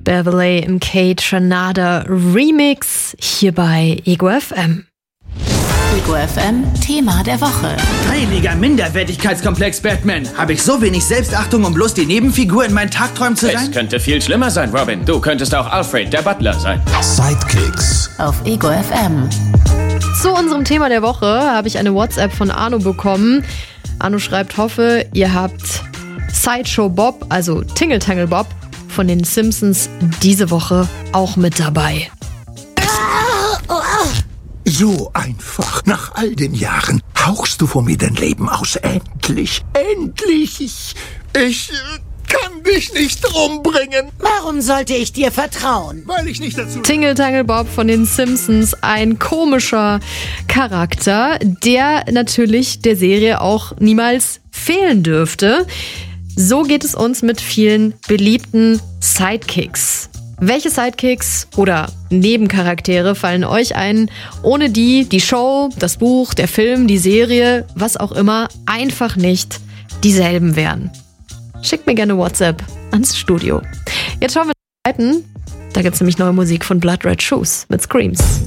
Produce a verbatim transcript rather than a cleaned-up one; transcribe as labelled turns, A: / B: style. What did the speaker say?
A: Beverly im Kate-Ranada Remix hier bei Ego F M.
B: Ego F M, Thema der Woche.
C: Heiliger Minderwertigkeitskomplex, Batman. Habe ich so wenig Selbstachtung, um bloß die Nebenfigur in meinen Tagträumen zu sein?
D: Es könnte viel schlimmer sein, Robin. Du könntest auch Alfred, der Butler, sein.
E: Sidekicks
B: auf Ego F M.
A: Zu unserem Thema der Woche habe ich eine WhatsApp von Arno bekommen. Arno schreibt, hoffe, ihr habt Sideshow Bob, also Tingle Tangle Bob von den Simpsons diese Woche auch mit dabei.
E: So einfach. Nach all den Jahren hauchst du vor mir dein Leben aus. Endlich, endlich. Ich, ich kann dich nicht umbringen.
F: Warum sollte ich dir vertrauen?
E: Weil ich nicht dazu...
A: Tingle Tangle Bob von den Simpsons, ein komischer Charakter, der natürlich der Serie auch niemals fehlen dürfte. So geht es uns mit vielen beliebten Sidekicks. Welche Sidekicks oder Nebencharaktere fallen euch ein, ohne die die Show, das Buch, der Film, die Serie, was auch immer, einfach nicht dieselben wären? Schickt mir gerne WhatsApp ans Studio. Jetzt schauen wir weiter. Da gibt es nämlich neue Musik von Blood Red Shoes mit Screams.